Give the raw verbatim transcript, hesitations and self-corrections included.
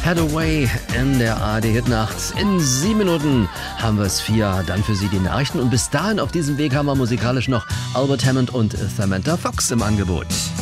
Hathaway in der A R D-Hitnacht. In sieben Minuten haben wir es vier. Dann für Sie die Nachrichten. Und bis dahin auf diesem Weg haben wir musikalisch noch Albert Hammond und Samantha Fox im Angebot.